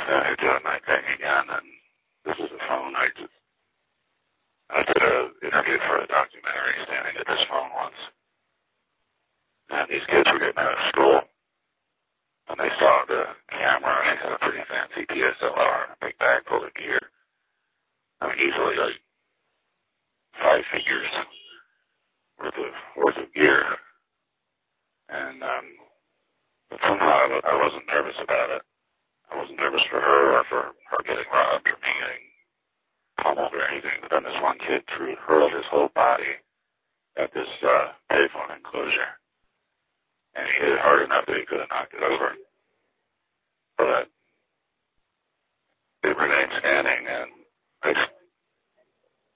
I did a night thing again, and this is a phone. I did an interview for a documentary standing at this phone once, and these kids were getting out of school, and they saw the camera, and it had a pretty fancy DSLR, a big bag full of gear. I mean, easily like 5 figures worth of gear, and but somehow I wasn't nervous about it. I wasn't nervous for her or for her getting robbed or me getting pummeled or anything. But then this one kid hurled his whole body at this payphone enclosure, and he hit it hard enough that he could have knocked it over. But it remained standing, and I